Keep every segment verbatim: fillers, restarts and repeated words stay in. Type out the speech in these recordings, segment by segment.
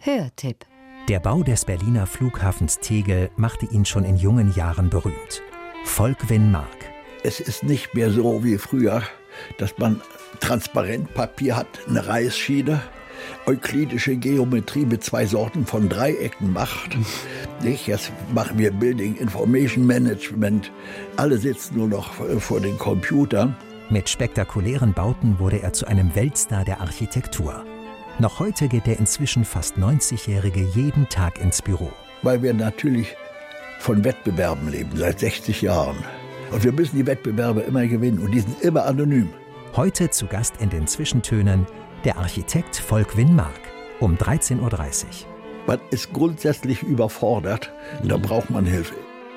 Hörtipp. Der Bau des Berliner Flughafens Tegel machte ihn schon in jungen Jahren berühmt. Volkwin Mark. Es ist nicht mehr so wie früher, dass man Transparentpapier hat, eine Reißschiene, euklidische Geometrie mit zwei Sorten von Dreiecken macht. Nicht? Jetzt machen wir Building Information Management. Alle sitzen nur noch vor den Computern. Mit spektakulären Bauten wurde er zu einem Weltstar der Architektur. Noch heute geht der inzwischen fast neunzigjährige jeden Tag ins Büro. Weil wir natürlich von Wettbewerben leben, seit sechzig Jahren. Und wir müssen die Wettbewerbe immer gewinnen und die sind immer anonym. Heute zu Gast in den Zwischentönen der Architekt Volkwin Mark um dreizehn Uhr dreißig. Man ist grundsätzlich überfordert, da braucht man Hilfe.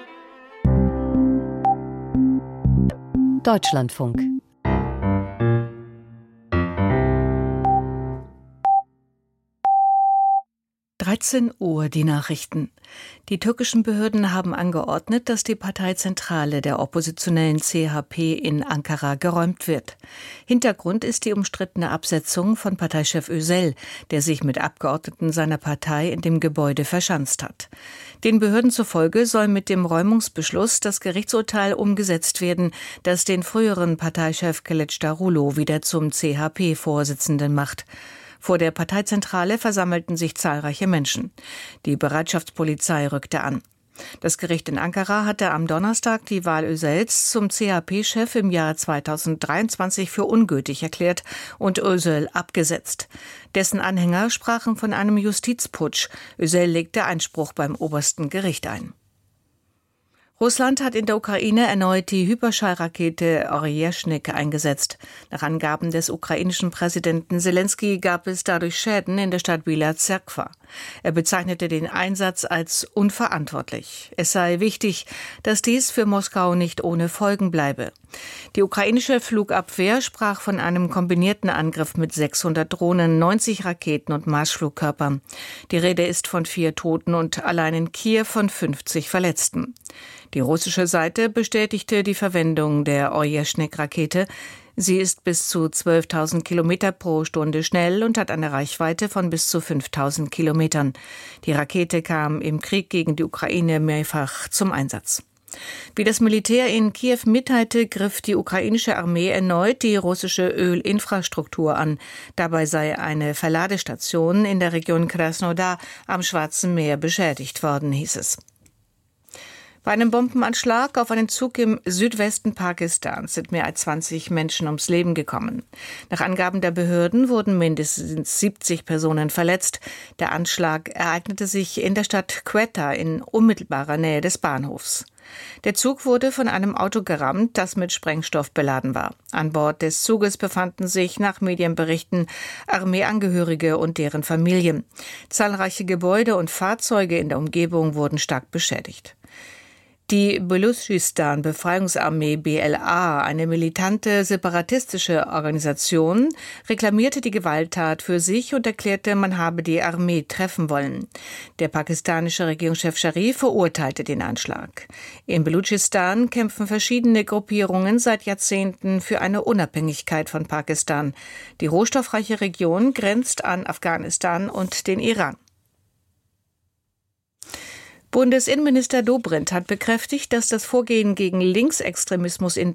Deutschlandfunk. dreizehn Uhr die Nachrichten. Die türkischen Behörden haben angeordnet, dass die Parteizentrale der oppositionellen C H P in Ankara geräumt wird. Hintergrund ist die umstrittene Absetzung von Parteichef Özel, der sich mit Abgeordneten seiner Partei in dem Gebäude verschanzt hat. Den Behörden zufolge soll mit dem Räumungsbeschluss das Gerichtsurteil umgesetzt werden, das den früheren Parteichef Kılıçdaroğlu wieder zum C H P-Vorsitzenden macht. Vor der Parteizentrale versammelten sich zahlreiche Menschen. Die Bereitschaftspolizei rückte an. Das Gericht in Ankara hatte am Donnerstag die Wahl Özels zum C H P-Chef im Jahr zweitausenddreiundzwanzig für ungültig erklärt und Özel abgesetzt. Dessen Anhänger sprachen von einem Justizputsch. Özel legte Einspruch beim obersten Gericht ein. Russland hat in der Ukraine erneut die Hyperschallrakete Oryezhnik eingesetzt. Nach Angaben des ukrainischen Präsidenten Selenskyj gab es dadurch Schäden in der Stadt Bila Zerkwa. Er bezeichnete den Einsatz als unverantwortlich. Es sei wichtig, dass dies für Moskau nicht ohne Folgen bleibe. Die ukrainische Flugabwehr sprach von einem kombinierten Angriff mit sechshundert Drohnen, neunzig Raketen und Marschflugkörpern. Die Rede ist von vier Toten und allein in Kiew von fünfzig Verletzten. Die russische Seite bestätigte die Verwendung der Oryezhnik-Rakete. Sie ist bis zu zwölftausend Kilometer pro Stunde schnell und hat eine Reichweite von bis zu fünftausend Kilometern. Die Rakete kam im Krieg gegen die Ukraine mehrfach zum Einsatz. Wie das Militär in Kiew mitteilte, griff die ukrainische Armee erneut die russische Ölinfrastruktur an. Dabei sei eine Verladestation in der Region Krasnodar am Schwarzen Meer beschädigt worden, hieß es. Bei einem Bombenanschlag auf einen Zug im Südwesten Pakistans sind mehr als zwanzig Menschen ums Leben gekommen. Nach Angaben der Behörden wurden mindestens siebzig Personen verletzt. Der Anschlag ereignete sich in der Stadt Quetta in unmittelbarer Nähe des Bahnhofs. Der Zug wurde von einem Auto gerammt, das mit Sprengstoff beladen war. An Bord des Zuges befanden sich nach Medienberichten Armeeangehörige und deren Familien. Zahlreiche Gebäude und Fahrzeuge in der Umgebung wurden stark beschädigt. Die Baluchistan-Befreiungsarmee B L A, eine militante separatistische Organisation, reklamierte die Gewalttat für sich und erklärte, man habe die Armee treffen wollen. Der pakistanische Regierungschef Sharif verurteilte den Anschlag. In Baluchistan kämpfen verschiedene Gruppierungen seit Jahrzehnten für eine Unabhängigkeit von Pakistan. Die rohstoffreiche Region grenzt an Afghanistan und den Iran. Bundesinnenminister Dobrindt hat bekräftigt, dass das Vorgehen gegen Linksextremismus in